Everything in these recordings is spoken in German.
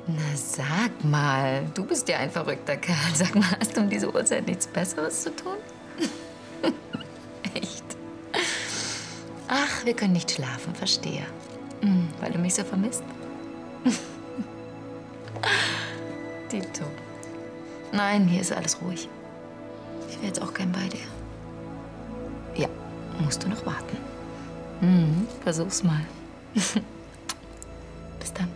Na, sag mal, du bist ja ein verrückter Kerl. Sag mal, hast du um diese Uhrzeit nichts Besseres zu tun? Echt? Ach, wir können nicht schlafen, verstehe. Weil du mich so vermisst? Tito. Nein, hier ist alles ruhig. Ich wäre jetzt auch gern bei dir. Ja, musst du noch warten. Versuch's mal. Bis dann.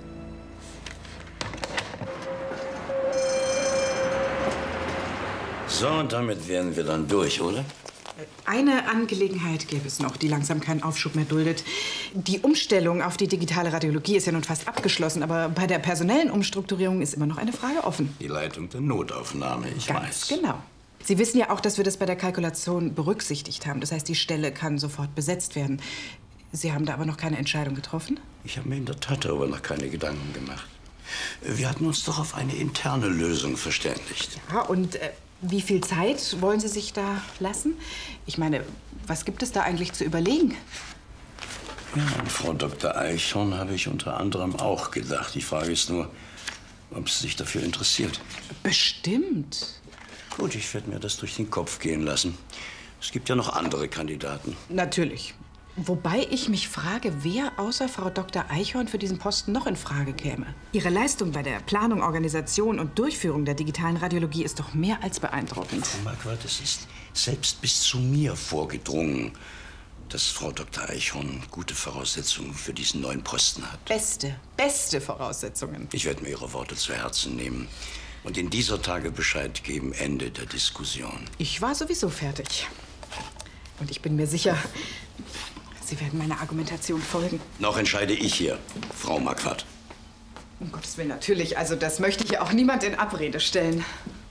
So, und damit wären wir dann durch, oder? Eine Angelegenheit gäbe es noch, die langsam keinen Aufschub mehr duldet. Die Umstellung auf die digitale Radiologie ist ja nun fast abgeschlossen, aber bei der personellen Umstrukturierung ist immer noch eine Frage offen. Die Leitung der Notaufnahme, ich weiß. Genau. Sie wissen ja auch, dass wir das bei der Kalkulation berücksichtigt haben. Das heißt, die Stelle kann sofort besetzt werden. Sie haben da aber noch keine Entscheidung getroffen? Ich habe mir in der Tat darüber noch keine Gedanken gemacht. Wir hatten uns doch auf eine interne Lösung verständigt. Ja, und wie viel Zeit wollen Sie sich da lassen? Ich meine, was gibt es da eigentlich zu überlegen? Ja, an Frau Dr. Eichhorn habe ich unter anderem auch gedacht. Die Frage ist nur, ob sie sich dafür interessiert. Bestimmt. Gut, ich werde mir das durch den Kopf gehen lassen. Es gibt ja noch andere Kandidaten. Natürlich. Wobei ich mich frage, wer außer Frau Dr. Eichhorn für diesen Posten noch in Frage käme. Ihre Leistung bei der Planung, Organisation und Durchführung der digitalen Radiologie ist doch mehr als beeindruckend. Frau Marquardt, es ist selbst bis zu mir vorgedrungen, dass Frau Dr. Eichhorn gute Voraussetzungen für diesen neuen Posten hat. Beste Voraussetzungen. Ich werde mir Ihre Worte zu Herzen nehmen und in dieser Tage Bescheid geben, Ende der Diskussion. Ich war sowieso fertig. Und ich bin mir sicher, Sie werden meiner Argumentation folgen. Noch entscheide ich hier, Frau Marquardt. Um Gottes Willen, natürlich. Also das möchte ich ja auch niemand in Abrede stellen.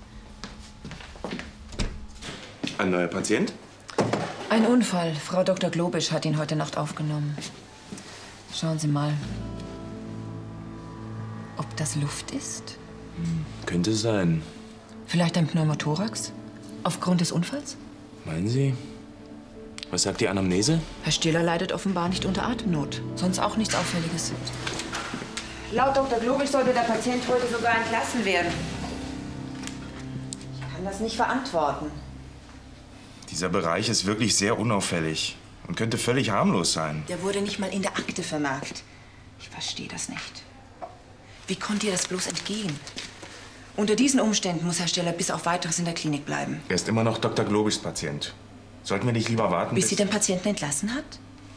Ein neuer Patient? Ein Unfall. Frau Dr. Globisch hat ihn heute Nacht aufgenommen. Schauen Sie mal, ob das Luft ist. Könnte sein. Vielleicht ein Pneumothorax? Aufgrund des Unfalls? Meinen Sie? Was sagt die Anamnese? Herr Stehler leidet offenbar nicht unter Atemnot. Sonst auch nichts Auffälliges. Laut Dr. Globisch sollte der Patient heute sogar entlassen werden. Ich kann das nicht verantworten. Dieser Bereich ist wirklich sehr unauffällig und könnte völlig harmlos sein. Der wurde nicht mal in der Akte vermerkt. Ich verstehe das nicht. Wie konnte ihr das bloß entgehen? Unter diesen Umständen muss Herr Stehler bis auf Weiteres in der Klinik bleiben. Er ist immer noch Dr. Globischs Patient. Sollten wir nicht lieber warten, Bis sie den Patienten entlassen hat?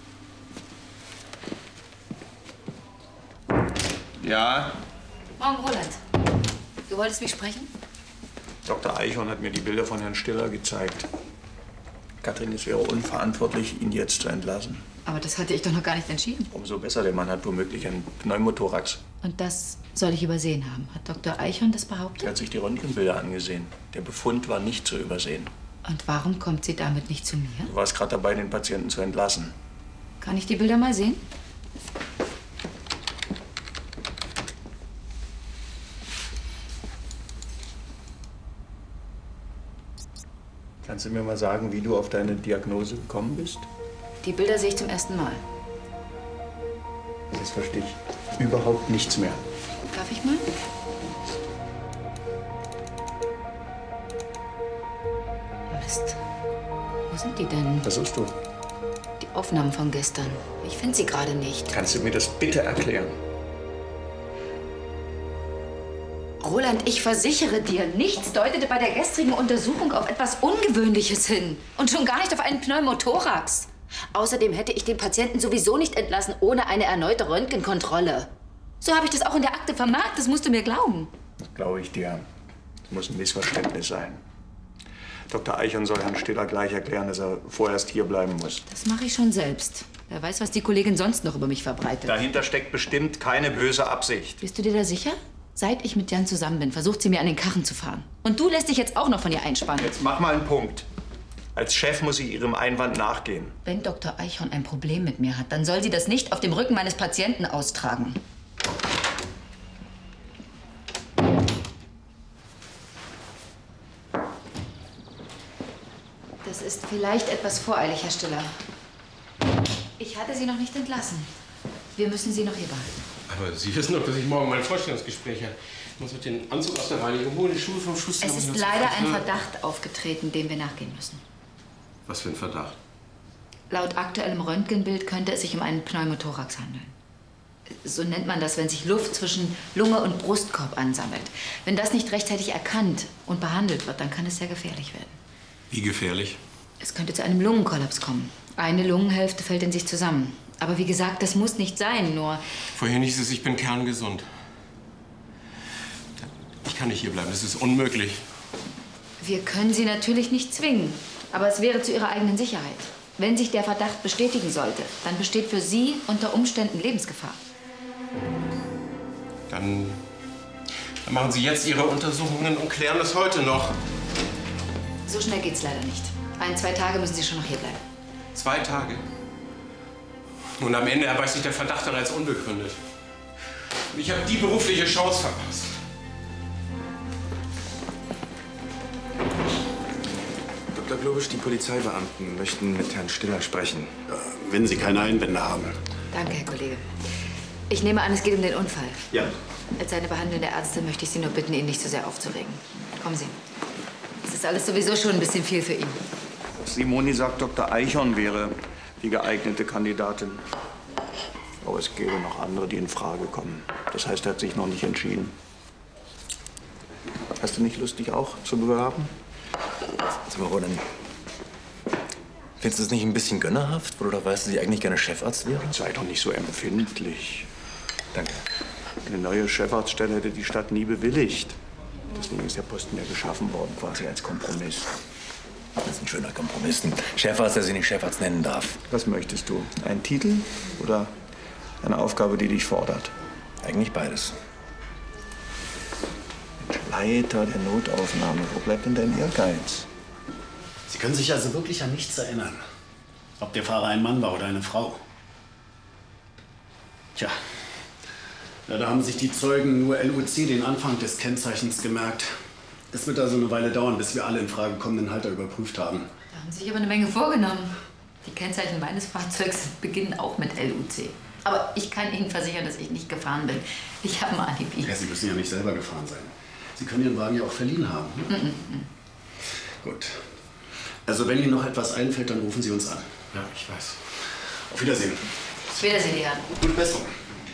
Ja, Morgen, Roland. Du wolltest mich sprechen? Dr. Eichhorn hat mir die Bilder von Herrn Stiller gezeigt. Katrin, es wäre unverantwortlich, ihn jetzt zu entlassen. Aber das hatte ich doch noch gar nicht entschieden. Umso besser, der Mann hat womöglich einen Pneumothorax. Und das soll ich übersehen haben. Hat Dr. Eichhorn das behauptet? Er hat sich die Röntgenbilder angesehen. Der Befund war nicht zu übersehen. Und warum kommt sie damit nicht zu mir? Du warst gerade dabei, den Patienten zu entlassen. Kann ich die Bilder mal sehen? Kannst du mir mal sagen, wie du auf deine Diagnose gekommen bist? Die Bilder sehe ich zum ersten Mal. Jetzt verstehe ich überhaupt nichts mehr. Darf ich mal? Mist. Wo sind die denn? Was suchst du? Die Aufnahmen von gestern. Ich finde sie gerade nicht. Kannst du mir das bitte erklären? Roland, ich versichere dir, nichts deutete bei der gestrigen Untersuchung auf etwas Ungewöhnliches hin. Und schon gar nicht auf einen Pneumothorax. Außerdem hätte ich den Patienten sowieso nicht entlassen, ohne eine erneute Röntgenkontrolle. So habe ich das auch in der Akte vermerkt, das musst du mir glauben. Das glaube ich dir. Das muss ein Missverständnis sein. Dr. Eichhorn soll Herrn Stiller gleich erklären, dass er vorerst hier bleiben muss. Das mache ich schon selbst. Wer weiß, was die Kollegin sonst noch über mich verbreitet. Dahinter steckt bestimmt keine böse Absicht. Bist du dir da sicher? Seit ich mit Jan zusammen bin, versucht sie mir an den Karren zu fahren. Und du lässt dich jetzt auch noch von ihr einspannen. Jetzt mach mal einen Punkt. Als Chef muss ich Ihrem Einwand nachgehen. Wenn Dr. Eichhorn ein Problem mit mir hat, dann soll sie das nicht auf dem Rücken meines Patienten austragen. Das ist vielleicht etwas voreilig, Herr Stiller. Ich hatte Sie noch nicht entlassen. Wir müssen Sie noch hier behalten. Aber Sie wissen doch, dass ich morgen mein Vorstellungsgespräch habe. Ich muss mit den Anzug aus der Reinigung holen, die Schuhe vom Schuster. Es ist leider ein Verdacht aufgetreten, dem wir nachgehen müssen. Was für ein Verdacht? Laut aktuellem Röntgenbild könnte es sich um einen Pneumothorax handeln. So nennt man das, wenn sich Luft zwischen Lunge und Brustkorb ansammelt. Wenn das nicht rechtzeitig erkannt und behandelt wird, dann kann es sehr gefährlich werden. Wie gefährlich? Es könnte zu einem Lungenkollaps kommen. Eine Lungenhälfte fällt in sich zusammen. Aber wie gesagt, das muss nicht sein, nur... Vorhin hieß es, ich bin kerngesund. Ich kann nicht hierbleiben, das ist unmöglich. Wir können Sie natürlich nicht zwingen. Aber es wäre zu Ihrer eigenen Sicherheit. Wenn sich der Verdacht bestätigen sollte, dann besteht für Sie unter Umständen Lebensgefahr. Dann machen Sie jetzt Ihre Untersuchungen und klären das heute noch. So schnell geht's leider nicht. 1-2 Tage müssen Sie schon noch hierbleiben. 2 Tage? Und am Ende erweist sich der Verdacht dann als unbegründet. Und ich habe die berufliche Chance verpasst. Dr. Globisch, die Polizeibeamten möchten mit Herrn Stiller sprechen. Wenn Sie keine Einwände haben. Danke, Herr Kollege. Ich nehme an, es geht um den Unfall. Ja. Als seine behandelnde Ärztin möchte ich Sie nur bitten, ihn nicht so sehr aufzuregen. Kommen Sie. Es ist alles sowieso schon ein bisschen viel für ihn. Simoni sagt, Dr. Eichhorn wäre die geeignete Kandidatin. Aber es gäbe noch andere, die in Frage kommen. Das heißt, er hat sich noch nicht entschieden. Hast du nicht Lust, dich auch zu bewerben? Sag mal, Roland, findest du es nicht ein bisschen gönnerhaft, wo du doch weißt, dass ich eigentlich gerne Chefarzt wäre? Sei doch nicht so empfindlich. Danke. Eine neue Chefarztstelle hätte die Stadt nie bewilligt. Deswegen ist der Posten ja geschaffen worden, quasi als Kompromiss. Das ist ein schöner Kompromiss. Ein Chefarzt, der sich nicht Chefarzt nennen darf. Was möchtest du? Einen Titel oder eine Aufgabe, die dich fordert? Eigentlich beides. Leiter der Notaufnahme. Wo bleibt denn dein Ehrgeiz? Sie können sich also wirklich an nichts erinnern. Ob der Fahrer ein Mann war oder eine Frau. Tja, da haben sich die Zeugen nur LUC, den Anfang des Kennzeichens, gemerkt. Es wird also eine Weile dauern, bis wir alle in Frage kommenden Halter überprüft haben. Da haben Sie sich aber eine Menge vorgenommen. Die Kennzeichen meines Fahrzeugs beginnen auch mit LUC. Aber ich kann Ihnen versichern, dass ich nicht gefahren bin. Ich habe ein Alibi. Ja, Sie müssen ja nicht selber gefahren sein. Sie können Ihren Wagen ja auch verliehen haben. Gut. Also wenn Ihnen noch etwas einfällt, dann rufen Sie uns an. Ja, ich weiß. Auf Wiedersehen. Auf Wiedersehen, die Herren. Gute Besserung.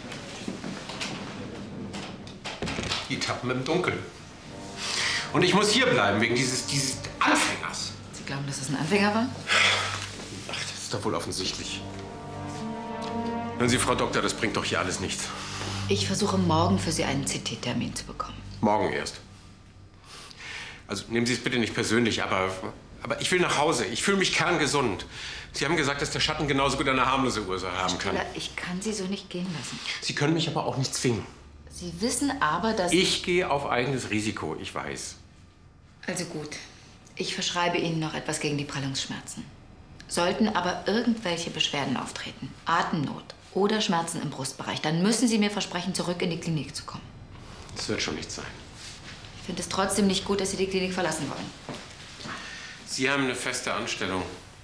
Die tappen im Dunkeln. Und ich muss hier bleiben wegen dieses Anfängers. Sie glauben, dass es ein Anfänger war? Ach, das ist doch wohl offensichtlich. Hören Sie, Frau Doktor, das bringt doch hier alles nichts. Ich versuche morgen für Sie einen CT-Termin zu bekommen. Morgen erst. Also nehmen Sie es bitte nicht persönlich, aber ich will nach Hause. Ich fühle mich kerngesund. Sie haben gesagt, dass der Schatten genauso gut eine harmlose Ursache haben kann. Ich kann Sie so nicht gehen lassen. Sie können mich aber auch nicht zwingen. Sie wissen aber, dass... Ich gehe auf eigenes Risiko, ich weiß. Also gut. Ich verschreibe Ihnen noch etwas gegen die Prellungsschmerzen. Sollten aber irgendwelche Beschwerden auftreten, Atemnot oder Schmerzen im Brustbereich, dann müssen Sie mir versprechen, zurück in die Klinik zu kommen. Das wird schon nicht sein. Ich finde es trotzdem nicht gut, dass Sie die Klinik verlassen wollen. Sie haben eine feste Anstellung.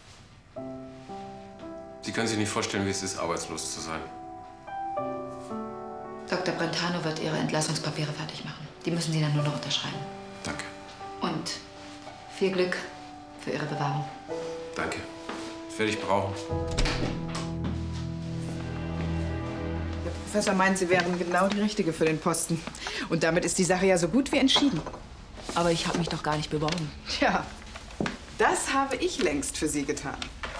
Sie können sich nicht vorstellen, wie es ist, arbeitslos zu sein. Dr. Brentano wird Ihre Entlassungspapiere fertig machen. Die müssen Sie dann nur noch unterschreiben. Danke. Und viel Glück für Ihre Bewerbung. Danke. Das werde ich brauchen. Der Professor meint, Sie wären genau die Richtige für den Posten. Und damit ist die Sache ja so gut wie entschieden. Aber ich habe mich doch gar nicht beworben. Tja, das habe ich längst für Sie getan.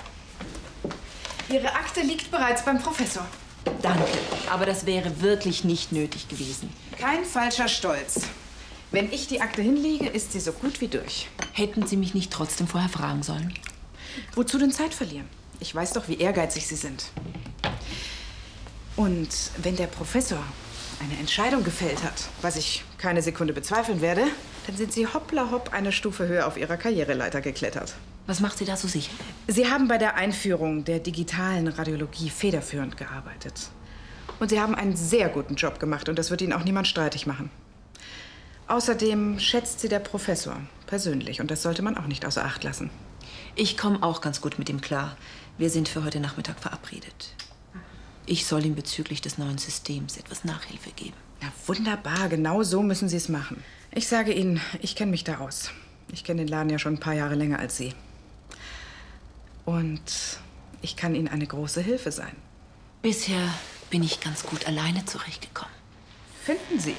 Ihre Akte liegt bereits beim Professor. Danke, aber das wäre wirklich nicht nötig gewesen. Kein falscher Stolz. Wenn ich die Akte hinlege, ist sie so gut wie durch. Hätten Sie mich nicht trotzdem vorher fragen sollen? Wozu denn Zeit verlieren? Ich weiß doch, wie ehrgeizig Sie sind. Und wenn der Professor eine Entscheidung gefällt hat, was ich keine Sekunde bezweifeln werde, dann sind Sie hoppla hopp eine Stufe höher auf Ihrer Karriereleiter geklettert. Was macht Sie da so sicher? Sie haben bei der Einführung der digitalen Radiologie federführend gearbeitet. Und Sie haben einen sehr guten Job gemacht und das wird Ihnen auch niemand streitig machen. Außerdem schätzt Sie der Professor persönlich und das sollte man auch nicht außer Acht lassen. Ich komme auch ganz gut mit ihm klar. Wir sind für heute Nachmittag verabredet. Ich soll ihm bezüglich des neuen Systems etwas Nachhilfe geben. Ja, wunderbar. Genau so müssen Sie es machen. Ich sage Ihnen, ich kenne mich da aus. Ich kenne den Laden ja schon ein paar Jahre länger als Sie. Und ich kann Ihnen eine große Hilfe sein. Bisher bin ich ganz gut alleine zurechtgekommen. Finden Sie?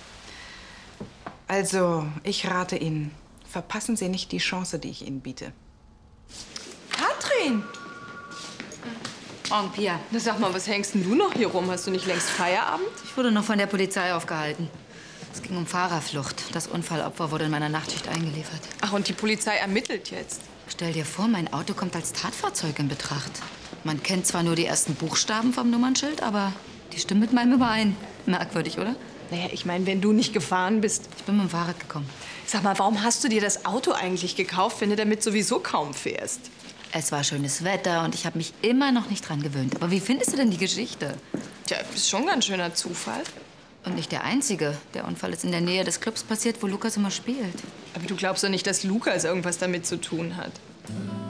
Also, ich rate Ihnen, verpassen Sie nicht die Chance, die ich Ihnen biete. Katrin! Morgen, Pia. Na sag mal, was hängst denn du noch hier rum? Hast du nicht längst Feierabend? Ich wurde noch von der Polizei aufgehalten. Es ging um Fahrerflucht. Das Unfallopfer wurde in meiner Nachtschicht eingeliefert. Ach, und die Polizei ermittelt jetzt? Stell dir vor, mein Auto kommt als Tatfahrzeug in Betracht. Man kennt zwar nur die ersten Buchstaben vom Nummernschild, aber die stimmen mit meinem überein. Merkwürdig, oder? Naja, ich meine, wenn du nicht gefahren bist. Ich bin mit dem Fahrrad gekommen. Sag mal, warum hast du dir das Auto eigentlich gekauft, wenn du damit sowieso kaum fährst? Es war schönes Wetter und ich habe mich immer noch nicht dran gewöhnt. Aber wie findest du denn die Geschichte? Tja, ist schon ein ganz schöner Zufall. Und nicht der einzige. Der Unfall ist in der Nähe des Clubs passiert, wo Lukas immer spielt. Aber du glaubst doch nicht, dass Lukas irgendwas damit zu tun hat?